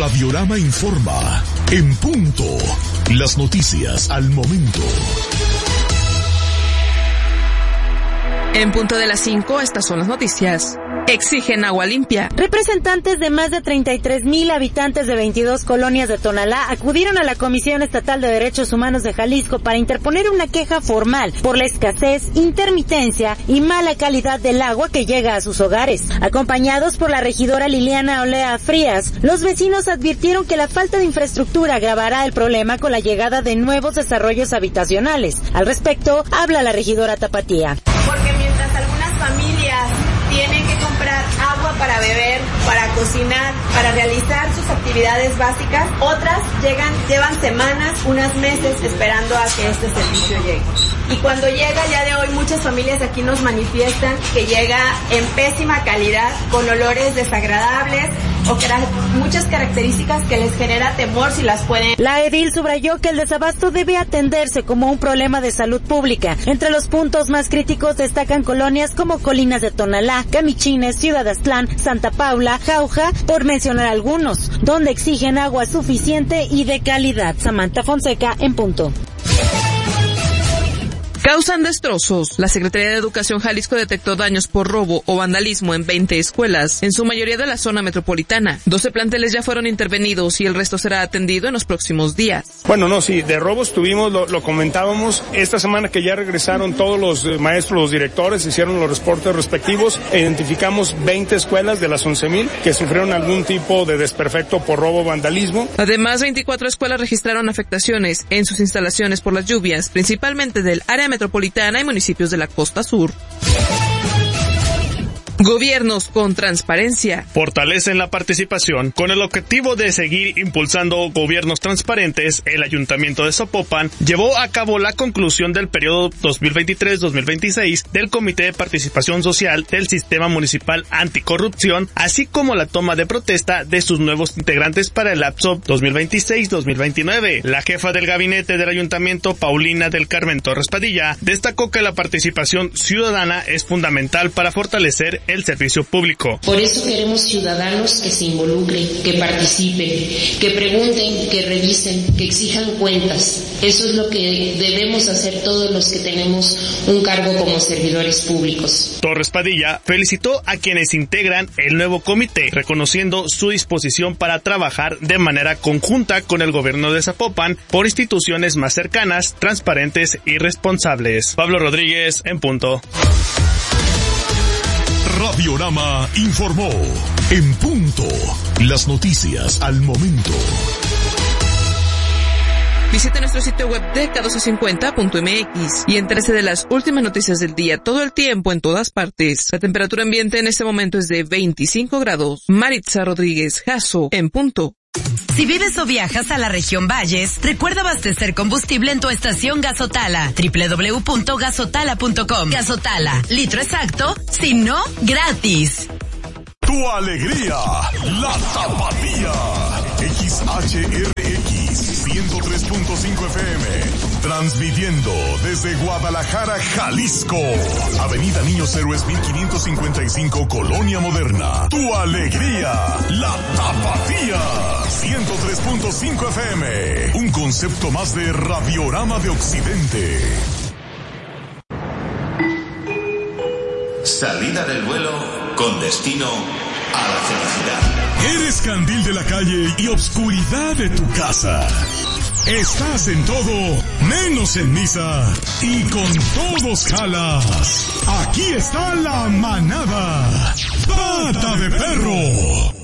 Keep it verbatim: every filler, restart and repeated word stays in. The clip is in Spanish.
Radiorama informa. En punto. Las noticias al momento. En punto de las cinco, estas son las noticias. Exigen agua limpia. Representantes de más de treinta y tres mil habitantes de veintidós colonias de Tonalá acudieron a la Comisión Estatal de Derechos Humanos de Jalisco para interponer una queja formal por la escasez, intermitencia y mala calidad del agua que llega a sus hogares. Acompañados por la regidora Liliana Olea Frías, los vecinos advirtieron que la falta de infraestructura agravará el problema con la llegada de nuevos desarrollos habitacionales. Al respecto, habla la regidora Tapatía. Porque mientras algunas familias tienen que comprar agua para beber, para cocinar, para realizar sus actividades básicas, otras llegan, llevan semanas, unos meses esperando a que este servicio llegue. Y cuando llega, ya de hoy, muchas familias aquí nos manifiestan que llega en pésima calidad, con olores desagradables o cara- muchas características que les genera temor si las pueden. La edil subrayó que el desabasto debe atenderse como un problema de salud pública. Entre los puntos más críticos destacan colonias como Colinas de Tonalá, Camichines, Ciudad Aztlán, Santa Paula, Jauja, por mencionar algunos, donde exigen agua suficiente y de calidad. Samantha Fonseca, en punto. Causan destrozos. La Secretaría de Educación Jalisco detectó daños por robo o vandalismo en veinte escuelas, en su mayoría de la zona metropolitana. doce planteles ya fueron intervenidos y el resto será atendido en los próximos días. Bueno, no, sí, de robos tuvimos, lo, lo comentábamos, esta semana que ya regresaron todos los maestros, los directores, hicieron los reportes respectivos, identificamos veinte escuelas de las once mil que sufrieron algún tipo de desperfecto por robo o vandalismo. Además, veinticuatro escuelas registraron afectaciones en sus instalaciones por las lluvias, principalmente del área metropolitana y municipios de la costa sur. Gobiernos con transparencia. Fortalecen la participación. Con el objetivo de seguir impulsando gobiernos transparentes, el Ayuntamiento de Zapopan llevó a cabo la conclusión del periodo dos mil veintitrés dos mil veintiséis del Comité de Participación Social del Sistema Municipal Anticorrupción, así como la toma de protesta de sus nuevos integrantes para el lapso dos mil veintiséis dos mil veintinueve. La jefa del gabinete del Ayuntamiento, Paulina del Carmen Torres Padilla, destacó que la participación ciudadana es fundamental para fortalecer el servicio público. Por eso queremos ciudadanos que se involucren, que participen, que pregunten, que revisen, que exijan cuentas. Eso es lo que debemos hacer todos los que tenemos un cargo como servidores públicos. Torres Padilla felicitó a quienes integran el nuevo comité, reconociendo su disposición para trabajar de manera conjunta con el gobierno de Zapopan por instituciones más cercanas, transparentes y responsables. Pablo Rodríguez, en punto. Radiorama informó. En punto. Las noticias al momento. Visite nuestro sitio web D K doce cincuenta punto M X y entérese de las últimas noticias del día todo el tiempo en todas partes. La temperatura ambiente en este momento es de veinticinco grados. Maritza Rodríguez Jasso, en punto. Si vives o viajas a la región Valles, recuerda abastecer combustible en tu estación Gasotala. doble u doble u doble u punto gasotala punto com. Gasotala, litro exacto, si no, gratis. Tu alegría, la Tapatía. X H R X ciento tres punto cinco F M. Transmitiendo desde Guadalajara, Jalisco. Avenida Niños Héroes mil quinientos cincuenta y cinco, Colonia Moderna. Tu alegría, la Tapatía. ciento tres punto cinco F M. Un concepto más de Radiorama de Occidente. Salida del vuelo con destino a la felicidad. Eres candil de la calle y obscuridad de tu casa. Estás en todo, menos en misa. Y con todos jalas. Aquí está la manada. Pata de perro.